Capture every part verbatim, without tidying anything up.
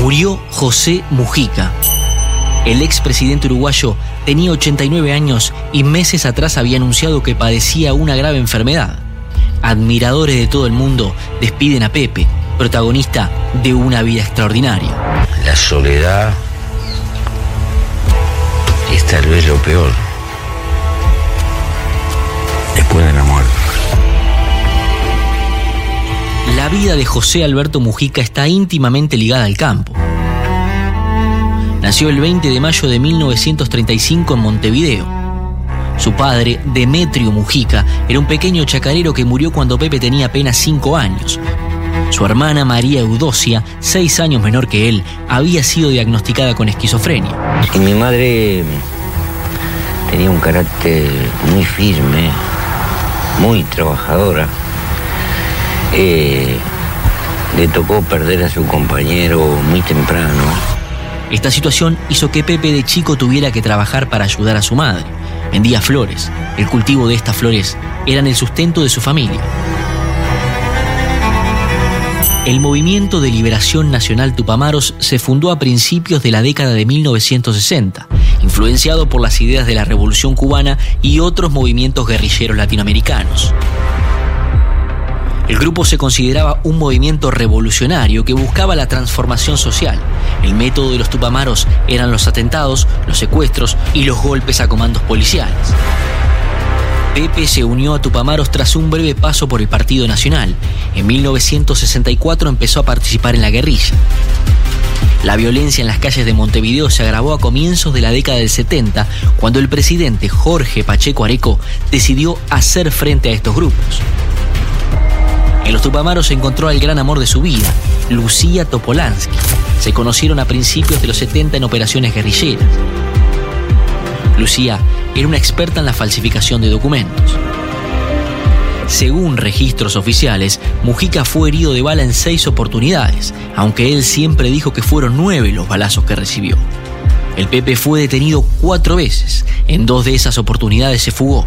Murió José Mujica. El expresidente uruguayo tenía ochenta y nueve años y meses atrás había anunciado que padecía una grave enfermedad. Admiradores de todo el mundo despiden a Pepe, protagonista de una vida extraordinaria. La soledad es tal vez lo peor después de la muerte. La vida de José Alberto Mujica está íntimamente ligada al campo. Nació el veinte de mayo de mil novecientos treinta y cinco en Montevideo. Su padre, Demetrio Mujica, era un pequeño chacarero que murió cuando Pepe tenía apenas cinco años. Su hermana María Eudocia, seis años menor que él, había sido diagnosticada con esquizofrenia. Y mi madre tenía un carácter muy firme, muy trabajadora. Eh, le tocó perder a su compañero muy temprano. Esta situación hizo que Pepe de chico tuviera que trabajar para ayudar a su madre. Vendía flores. El cultivo de estas flores eran el sustento de su familia. El Movimiento de Liberación Nacional Tupamaros se fundó a principios de la década de mil novecientos sesenta, influenciado por las ideas de la Revolución Cubana y otros movimientos guerrilleros latinoamericanos. El grupo se consideraba un movimiento revolucionario que buscaba la transformación social. El método de los tupamaros eran los atentados, los secuestros y los golpes a comandos policiales. Pepe se unió a Tupamaros tras un breve paso por el Partido Nacional. En mil novecientos sesenta y cuatro empezó a participar en la guerrilla. La violencia en las calles de Montevideo se agravó a comienzos de la década del setenta, cuando el presidente Jorge Pacheco Areco decidió hacer frente a estos grupos. En los Tupamaros se encontró al gran amor de su vida, Lucía Topolansky. Se conocieron a principios de los setenta en operaciones guerrilleras. Lucía era una experta en la falsificación de documentos. Según registros oficiales, Mujica fue herido de bala en seis oportunidades, aunque él siempre dijo que fueron nueve los balazos que recibió. El Pepe fue detenido cuatro veces. En dos de esas oportunidades se fugó.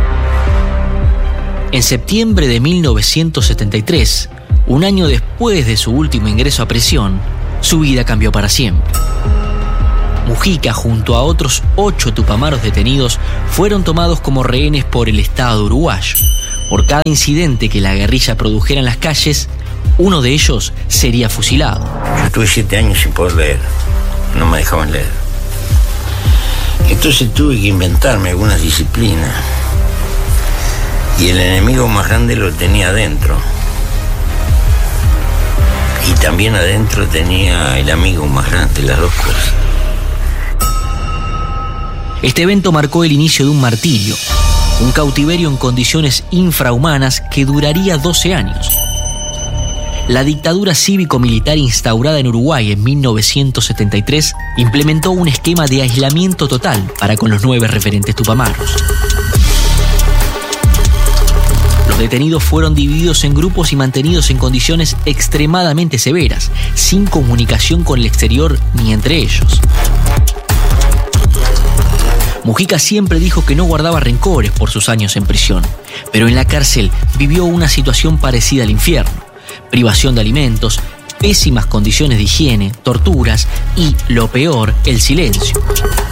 En septiembre de mil novecientos setenta y tres, un año después de su último ingreso a prisión, su vida cambió para siempre. Mujica, junto a otros ocho tupamaros detenidos, fueron tomados como rehenes por el Estado uruguayo. Por cada incidente que la guerrilla produjera en las calles, uno de ellos sería fusilado. Yo estuve siete años sin poder leer, no me dejaban leer. Entonces tuve que inventarme algunas disciplinas. Y el enemigo más grande lo tenía adentro. Y también adentro tenía el amigo más grande, las dos cosas. Este evento marcó el inicio de un martirio, un cautiverio en condiciones infrahumanas que duraría doce años. La dictadura cívico-militar instaurada en Uruguay en mil novecientos setenta y tres implementó un esquema de aislamiento total para con los nueve referentes tupamaros. Los detenidos fueron divididos en grupos y mantenidos en condiciones extremadamente severas, sin comunicación con el exterior ni entre ellos. Mujica siempre dijo que no guardaba rencores por sus años en prisión, pero en la cárcel vivió una situación parecida al infierno: privación de alimentos, pésimas condiciones de higiene, torturas y, lo peor, el silencio.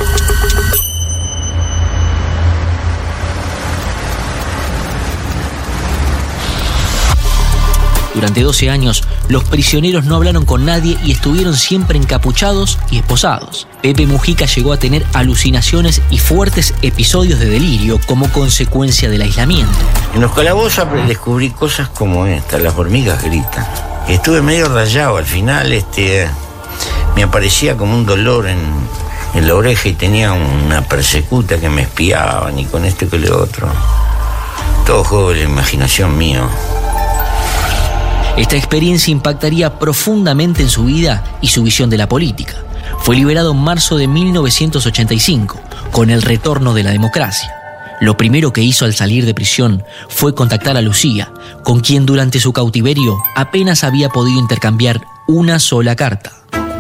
Durante doce años, los prisioneros no hablaron con nadie y estuvieron siempre encapuchados y esposados. Pepe Mujica llegó a tener alucinaciones y fuertes episodios de delirio como consecuencia del aislamiento. En los calabozos descubrí cosas como esta: las hormigas gritan. Estuve medio rayado, al final este, me aparecía como un dolor en, en la oreja y tenía una persecuta que me espiaban y con esto y con lo otro. Todo juego de la imaginación mío. Esta experiencia impactaría profundamente en su vida y su visión de la política. Fue liberado en marzo de mil novecientos ochenta y cinco, con el retorno de la democracia. Lo primero que hizo al salir de prisión fue contactar a Lucía, con quien durante su cautiverio apenas había podido intercambiar una sola carta.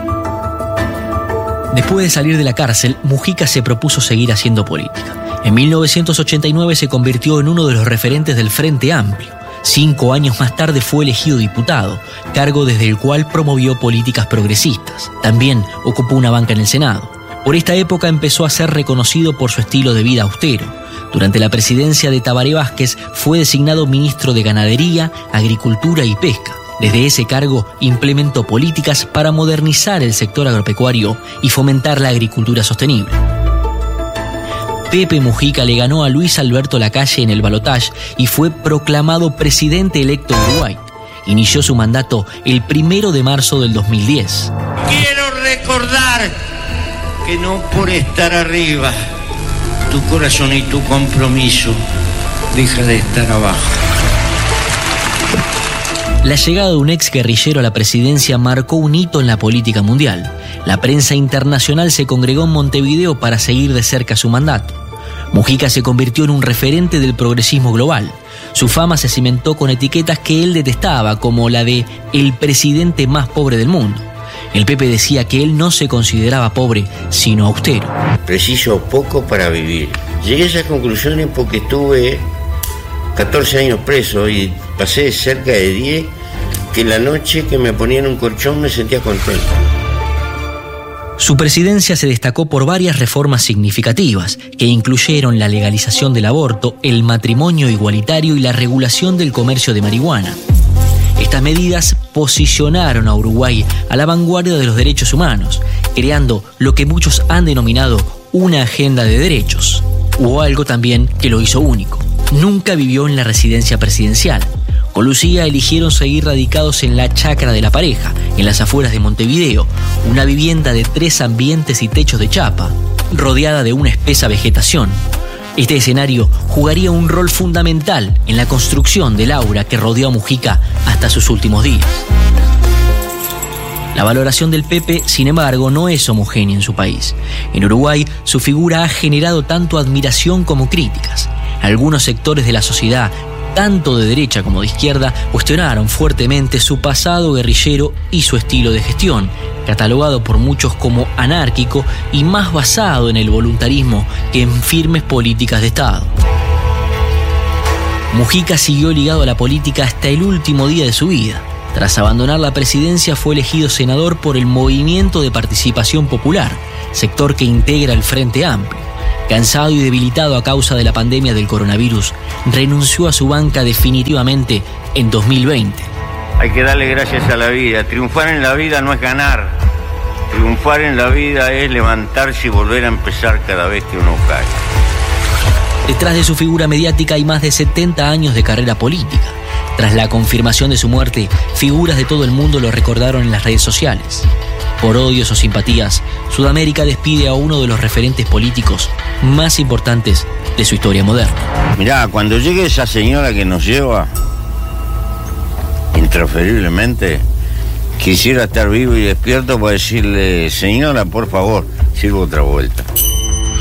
Después de salir de la cárcel, Mujica se propuso seguir haciendo política. En mil novecientos ochenta y nueve se convirtió en uno de los referentes del Frente Amplio. Cinco años más tarde fue elegido diputado, cargo desde el cual promovió políticas progresistas. También ocupó una banca en el Senado. Por esta época empezó a ser reconocido por su estilo de vida austero. Durante la presidencia de Tabaré Vázquez fue designado ministro de Ganadería, Agricultura y Pesca. Desde ese cargo implementó políticas para modernizar el sector agropecuario y fomentar la agricultura sostenible. Pepe Mujica le ganó a Luis Alberto Lacalle en el balotaje y fue proclamado presidente electo de Uruguay. Inició su mandato el primero de marzo del dos mil diez. Quiero recordar que no por estar arriba, tu corazón y tu compromiso deja de estar abajo. La llegada de un ex guerrillero a la presidencia marcó un hito en la política mundial. La prensa internacional se congregó en Montevideo para seguir de cerca su mandato. Mujica se convirtió en un referente del progresismo global. Su fama se cimentó con etiquetas que él detestaba, como la de el presidente más pobre del mundo. El Pepe decía que él no se consideraba pobre, sino austero. Preciso poco para vivir. Llegué a esas conclusiones porque estuve catorce años preso y pasé cerca de diez, que la noche que me ponía en un colchón me sentía contento. Su presidencia se destacó por varias reformas significativas, que incluyeron la legalización del aborto, el matrimonio igualitario y la regulación del comercio de marihuana. Estas medidas posicionaron a Uruguay a la vanguardia de los derechos humanos, creando lo que muchos han denominado una agenda de derechos. Hubo algo también que lo hizo único. Nunca vivió en la residencia presidencial. Con Lucía eligieron seguir radicados en la Chacra de la Pareja, en las afueras de Montevideo, una vivienda de tres ambientes y techos de chapa, rodeada de una espesa vegetación. Este escenario jugaría un rol fundamental en la construcción del aura que rodeó a Mujica hasta sus últimos días. La valoración del Pepe, sin embargo, no es homogénea en su país. En Uruguay, su figura ha generado tanto admiración como críticas. Algunos sectores de la sociedad, tanto de derecha como de izquierda, cuestionaron fuertemente su pasado guerrillero y su estilo de gestión, catalogado por muchos como anárquico y más basado en el voluntarismo que en firmes políticas de Estado. Mujica siguió ligado a la política hasta el último día de su vida. Tras abandonar la presidencia, fue elegido senador por el Movimiento de Participación Popular, sector que integra el Frente Amplio. Cansado y debilitado a causa de la pandemia del coronavirus, renunció a su banca definitivamente en dos mil veinte. Hay que darle gracias a la vida. Triunfar en la vida no es ganar. Triunfar en la vida es levantarse y volver a empezar cada vez que uno cae. Detrás de su figura mediática hay más de setenta años de carrera política. Tras la confirmación de su muerte, figuras de todo el mundo lo recordaron en las redes sociales. Por odios o simpatías, Sudamérica despide a uno de los referentes políticos más importantes de su historia moderna. Mirá, cuando llegue esa señora que nos lleva, intransferiblemente, quisiera estar vivo y despierto para decirle: señora, por favor, sirva otra vuelta.